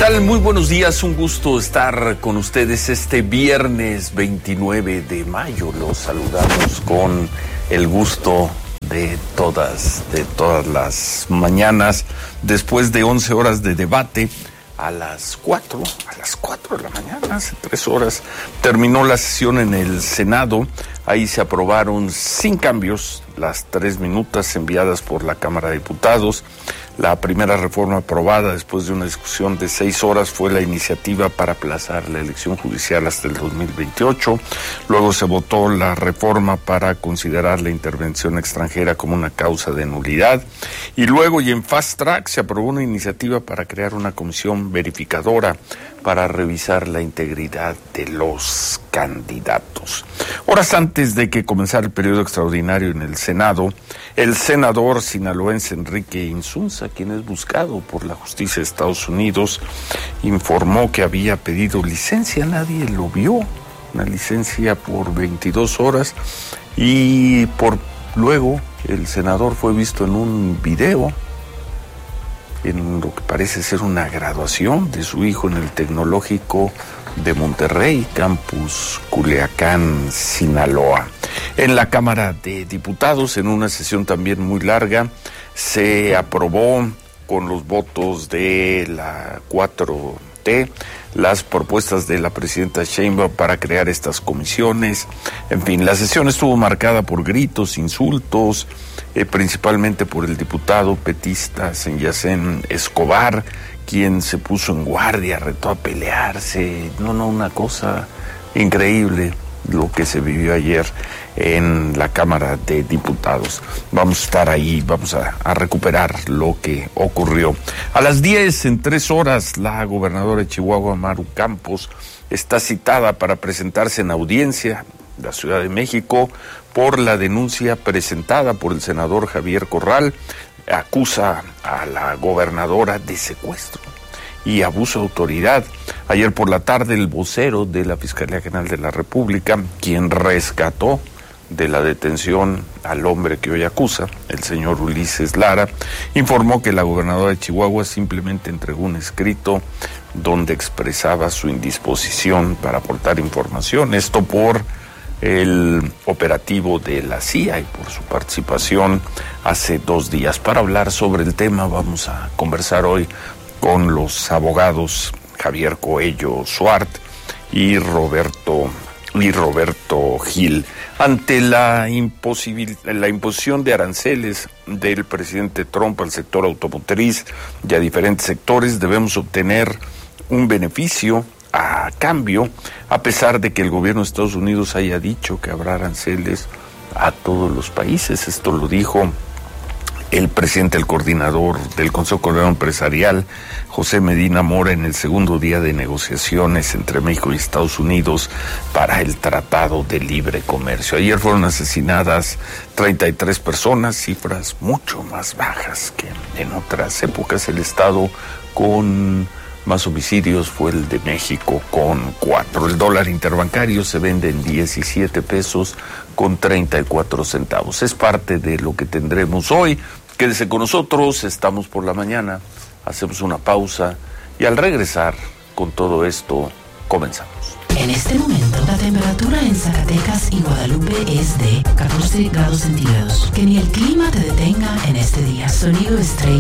tal? Muy buenos días, un gusto estar con ustedes este viernes 29 de mayo. Los saludamos con el gusto de todas las mañanas, después de 11 horas de debate. A las 4 de la mañana, hace 3 horas, terminó la sesión en el Senado. Ahí se aprobaron sin cambios las 3 minutas enviadas por la Cámara de Diputados. La primera reforma aprobada después de una discusión de 6 horas fue la iniciativa para aplazar la elección judicial hasta el 2028. Luego se votó la reforma para considerar la intervención extranjera como una causa de nulidad. Y luego, y en fast track, se aprobó una iniciativa para crear una comisión verificadora para revisar la integridad de los candidatos. Horas antes de que comenzara el periodo extraordinario en el Senado, el senador sinaloense Enrique Insunza, quien es buscado por la justicia de Estados Unidos, informó que había pedido licencia. Nadie lo vio, una licencia por 22 horas, y luego el senador fue visto en un video en lo que parece ser una graduación de su hijo en el Tecnológico de Monterrey, campus Culiacán, Sinaloa. En la Cámara de Diputados, en una sesión también muy larga, se aprobó con los votos de la 4T las propuestas de la presidenta Sheinbaum para crear estas comisiones. En fin, la sesión estuvo marcada por gritos, insultos, principalmente por el diputado petista Senyacén Escobar, quien se puso en guardia, retó a pelearse. Una cosa increíble lo que se vivió ayer en la Cámara de Diputados. Vamos a estar ahí, vamos a recuperar lo que ocurrió. A las 10, en 3 horas, la gobernadora de Chihuahua, Maru Campos, está citada para presentarse en audiencia de la Ciudad de México por la denuncia presentada por el senador Javier Corral. Acusa a la gobernadora de secuestro y abuso de autoridad. Ayer por la tarde, el vocero de la Fiscalía General de la República, quien rescató de la detención al hombre que hoy acusa, el señor Ulises Lara, informó que la gobernadora de Chihuahua simplemente entregó un escrito donde expresaba su indisposición para aportar información. Esto por el operativo de la CIA y por su participación hace 2 días. Para hablar sobre el tema vamos a conversar hoy con los abogados Javier Coello Suart y Roberto Gil. Ante la imposición de aranceles del presidente Trump al sector automotriz y a diferentes sectores, debemos obtener un beneficio a cambio, a pesar de que el gobierno de Estados Unidos haya dicho que habrá aranceles a todos los países. Esto lo dijo el presidente, el coordinador del Consejo Coordinador Empresarial, José Medina Mora, en el segundo día de negociaciones entre México y Estados Unidos para el Tratado de Libre Comercio. Ayer fueron asesinadas 33 personas, cifras mucho más bajas que en otras épocas. El estado con más homicidios fue el de México, con 4. El dólar interbancario se vende en 17 pesos con 34 centavos. Es parte de lo que tendremos hoy. Quédese con nosotros, estamos por la mañana, hacemos una pausa y al regresar con todo esto, comenzamos. En este momento, la temperatura en Zacatecas y Guadalupe es de 14 grados centígrados. Que ni el clima te detenga en este día. Sonido Estrella.